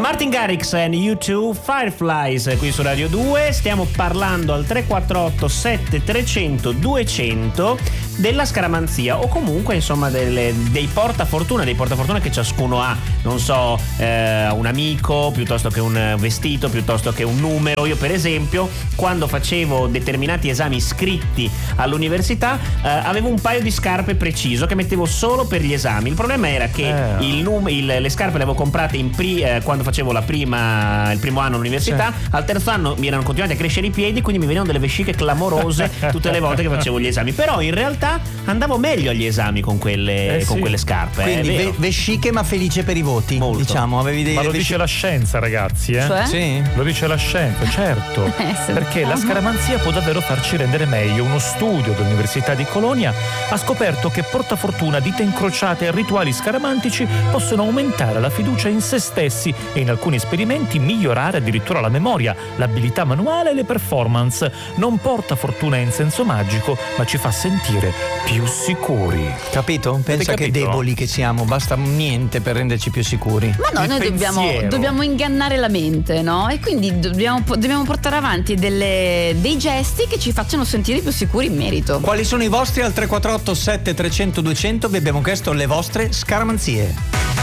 Martin Garrix and U2 Fireflies qui su Radio 2. Stiamo parlando al 348 7300 200 della scaramanzia, o comunque insomma dei portafortuna che ciascuno ha, non so, un amico piuttosto che un vestito, piuttosto che un numero. Io per esempio, quando facevo determinati esami scritti all'università, avevo un paio di scarpe preciso che mettevo solo per gli esami. Il problema era che le scarpe le avevo comprate quando facevo il primo anno all'università. Sì. Al terzo anno mi erano continuati a crescere i piedi, quindi mi venivano delle vesciche clamorose tutte le volte che facevo gli esami. Però in realtà andavo meglio agli esami con quelle scarpe. Quindi vesciche ma felice per i voti. Molto. Diciamo, avevi dei. Ma lo dice la scienza, ragazzi, Cioè? Sì. Lo dice la scienza, certo. Perché la scaramanzia può davvero farci rendere meglio. Uno studio dell'Università di Colonia ha scoperto che portafortuna, dita incrociate e rituali scaramantici possono aumentare la fiducia in se stessi e in alcuni esperimenti migliorare addirittura la memoria, l'abilità manuale e le performance. Non porta fortuna in senso magico, ma ci fa sentire più sicuri. Capito? Pensa che deboli che siamo, basta niente per renderci più sicuri. Ma no, noi dobbiamo ingannare la mente, no? E quindi dobbiamo portare avanti dei gesti che ci facciano sentire più sicuri in merito. Quali sono i vostri? Al 348 7300 200 vi abbiamo chiesto le vostre scaramanzie.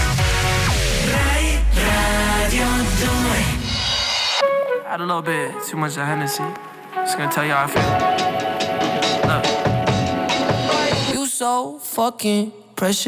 Radio 2. Had a little bit too much of Hennessy. Just gonna tell you how I feel. Look. You so fucking precious.